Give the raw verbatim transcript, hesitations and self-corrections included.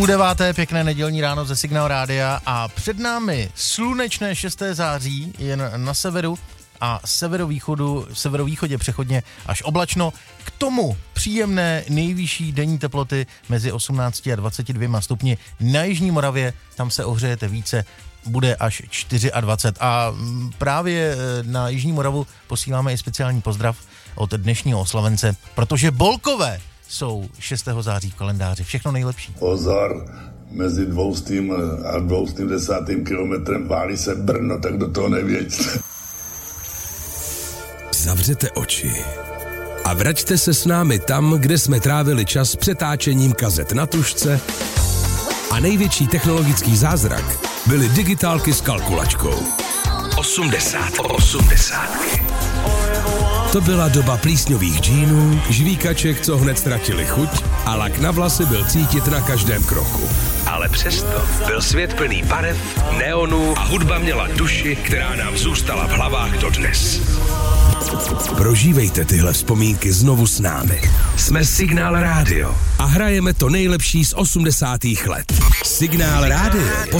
U deváté pěkné nedělní ráno ze Signál Rádia a před námi slunečné šesté září jen na severu a severovýchodu, v severovýchodě přechodně až oblačno. K tomu příjemné nejvyšší denní teploty mezi osmnácti a dvaceti dvěma stupni. Na jižní Moravě tam se ohřejete více, bude až dvacet čtyři. A právě na jižní Moravu posíláme i speciální pozdrav od dnešního oslavence, protože Bolkové jsou šestého září v kalendáři. Všechno nejlepší. Pozor, mezi dvoustým a dvoustým desátým kilometrem válí se Brno, tak do toho nevěďte. Zavřete oči a vraťte se s námi tam, kde jsme trávili čas přetáčením kazet na tužce a největší technologický zázrak byly digitálky s kalkulačkou. osmdesát, osmdesátky. To byla doba plísňových džínů, žvíkaček, co hned ztratili chuť a lak na vlasy byl cítit na každém kroku. Ale přesto byl svět plný barev, neonů a hudba měla duši, která nám zůstala v hlavách dodnes. Prožívejte tyhle vzpomínky znovu s námi. Jsme Signál Rádio a hrajeme to nejlepší z osmdesátých let. Signál Rádio.